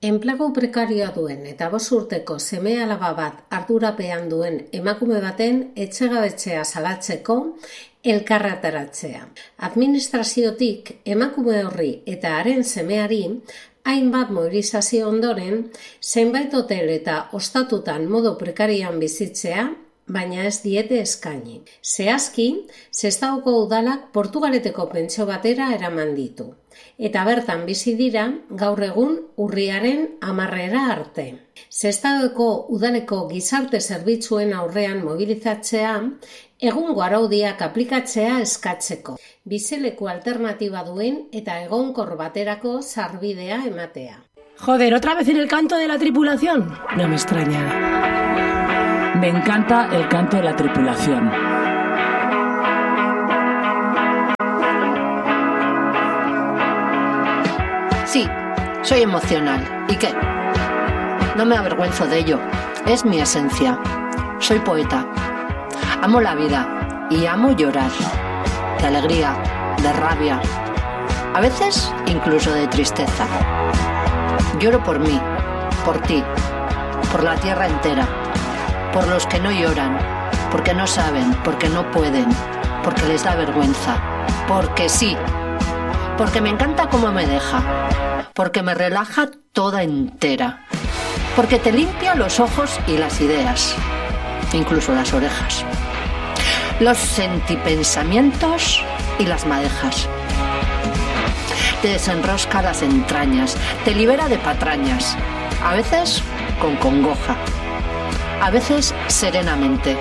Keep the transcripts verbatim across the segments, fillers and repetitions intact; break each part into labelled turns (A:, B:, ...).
A: Enplegu prekarioa duen eta bost urteko seme-alaba bat ardurapean duen emakume baten etxegabetzea salatzeko elkarretaratzea. Administraziotik emakume horri eta haren semeari hainbat mobilizazio ondoren zenbait hotel eta ostatutan modu prekarian bizitzea, baina ez diete eskaini. Zehazki, Sestaoko udalak Portugaleteko pentsio batera eraman ditu. Eta bertan bizi dira gaur egun urriaren hamarrera arte. Sestaoko udaleko gizarte zerbitzuen aurrean mobilizatzea, egungo araudiak aplikatzea eskatzeko. Bizileku alternatiba duen eta egonkor baterako sarbidea ematea.
B: Joder, ¿otra vez en el canto de la tripulación? No me extraña.
C: Me encanta el canto de la tripulación.
D: Sí, soy emocional. ¿Y qué? No me avergüenzo de ello. Es mi esencia. Soy poeta. Amo la vida y amo llorar. De alegría, de rabia. A veces incluso de tristeza. Lloro por mí, por ti, por la tierra entera. Por los que no lloran, porque no saben, porque no pueden, porque les da vergüenza, porque sí, porque me encanta cómo me deja, porque me relaja toda entera, porque te limpia los ojos y las ideas, incluso las orejas, los sentipensamientos y las madejas. Te desenrosca las entrañas, te libera de patrañas, a veces con congoja. A veces serenamente.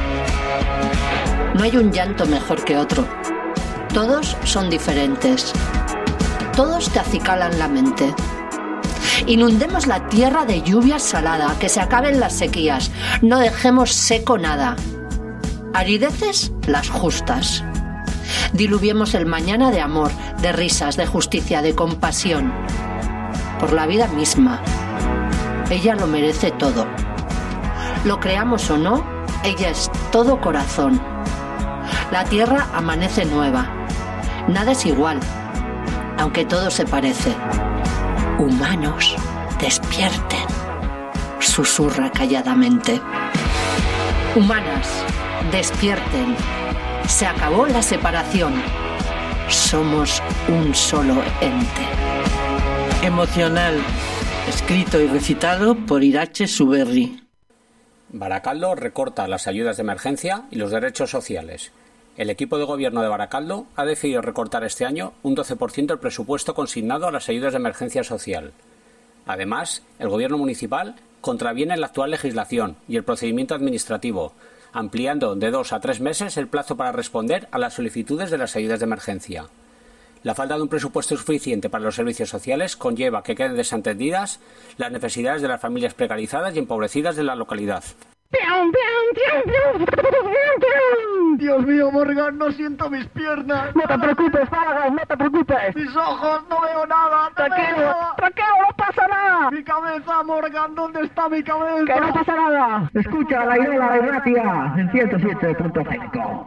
D: No hay un llanto mejor que otro. Todos son diferentes. Todos te acicalan la mente. Inundemos la tierra de lluvia salada, que se acaben las sequías. No dejemos seco nada. Arideces las justas. Diluviemos el mañana de amor, de risas, de justicia, de compasión. Por la vida misma. Ella lo merece todo. Lo creamos o no, ella es todo corazón. La tierra amanece nueva. Nada es igual, aunque todo se parece. Humanos, despierten, susurra calladamente. Humanas, despierten. Se acabó la separación. Somos un solo ente.
E: Emocional, escrito y recitado por Irache Suberri.
F: Baracaldo recorta las ayudas de emergencia y los derechos sociales. El equipo de gobierno de Baracaldo ha decidido recortar este año un doce por ciento el presupuesto consignado a las ayudas de emergencia social. Además, el gobierno municipal contraviene la actual legislación y el procedimiento administrativo, ampliando de dos a tres meses el plazo para responder a las solicitudes de las ayudas de emergencia. La falta de un presupuesto suficiente para los servicios sociales conlleva que queden desatendidas las necesidades de las familias precarizadas y empobrecidas de la localidad.
G: Dios mío, Morgan, no siento mis piernas.
H: No te preocupes, Fálagas, no te preocupes.
G: Mis ojos, no veo nada. No
H: tranquilo,
G: veo nada.
H: tranquilo, no pasa nada.
G: Mi cabeza, Morgan, ¿dónde está mi cabeza?
H: Que no pasa nada. Escucha la idea de Gratia en ciento siete punto cinco.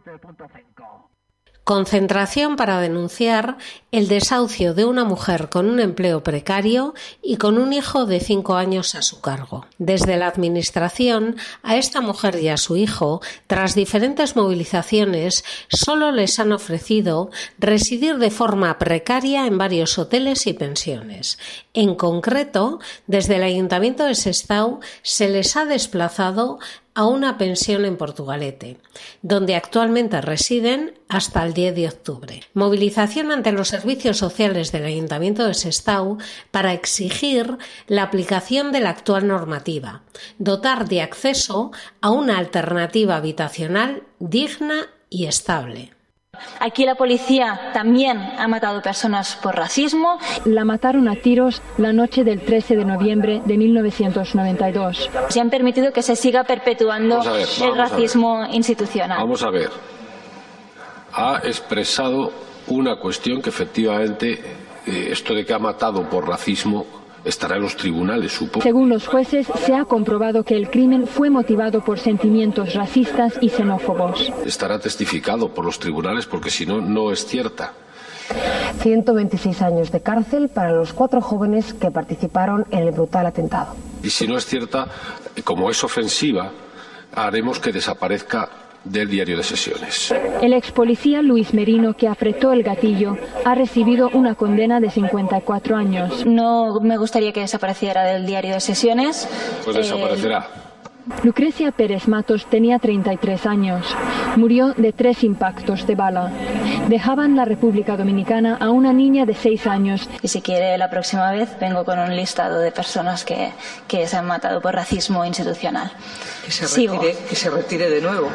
A: Concentración para denunciar el desahucio de una mujer con un empleo precario y con un hijo de cinco años a su cargo. Desde la Administración, a esta mujer y a su hijo, tras diferentes movilizaciones, solo les han ofrecido residir de forma precaria en varios hoteles y pensiones. En concreto, desde el Ayuntamiento de Sestao se les ha desplazado a una pensión en Portugalete, donde actualmente residen hasta el diez de octubre. Movilización ante los servicios sociales del Ayuntamiento de Sestao para exigir la aplicación de la actual normativa, dotar de acceso a una alternativa habitacional digna y estable.
I: Aquí la policía también ha matado personas por racismo.
J: La mataron a tiros la noche del trece de noviembre de mil novecientos noventa y dos.
I: Se han permitido que se siga perpetuando ver, el racismo institucional.
K: Vamos a ver. Ha expresado una cuestión que efectivamente eh, esto de que ha matado por racismo estará en los tribunales, supongo.
J: Según los jueces, se ha comprobado que el crimen fue motivado por sentimientos racistas y xenófobos.
K: Estará testificado por los tribunales porque si no, no es cierta.
L: ciento veintiséis años de cárcel para los cuatro jóvenes que participaron en el brutal atentado.
K: Y si no es cierta, como es ofensiva, haremos que desaparezca del diario de sesiones.
J: El ex policía Luis Merino, que apretó el gatillo, ha recibido una condena de cincuenta y cuatro años.
I: No me gustaría que desapareciera del diario de sesiones.
K: Pues desaparecerá.
J: Eh... Lucrecia Pérez Matos tenía treinta y tres años. Murió de tres impactos de bala. Dejaban la República Dominicana a una niña de seis años.
I: Y si quiere, la próxima vez vengo con un listado de personas que, que se han matado por racismo institucional.
M: Que se retire, que se retire de nuevo.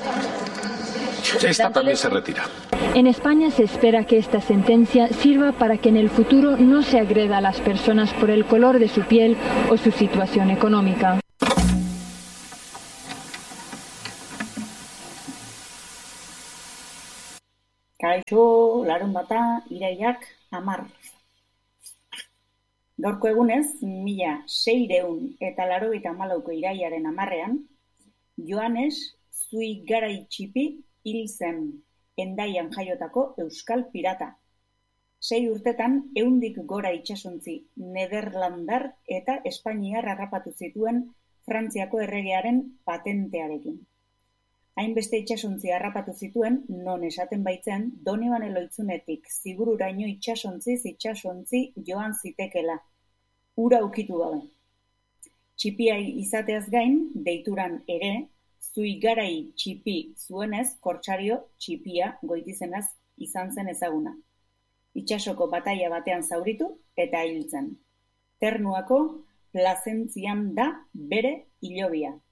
K: Esta también se retira.
J: En España se espera que esta sentencia sirva para que en el futuro no se agreda a las personas por el color de su piel o su situación económica.
N: Kaixo, larun bata, iraiak amar. Gaurko egunez, mila seireun eta laurogeita hamalauko iraiaren hamarrean, Joanes Zuigarai-Txipi hil zen, Hendaian jaiotako euskal pirata. Sei urtetan ehundik gora itsasontzi nederlandar eta espainiar harrapatu zituen Frantziako erregearen patentearekin. Hainbeste itsasontzi harrapatu zituen, non esaten baitzen, Donibane Loitzunetik Zigururaino itsasontziz itsasontzi joan zitekela, ura ukitu gabe. Txipia izateaz gain, deituran ere, Zuigarai-Txipi zuenez, kortsario txipia goitizenaz izan zen ezaguna. Itsasoko bataila batean zauritu eta hiltzen. Ternuako Plazentzian da bere hilobia.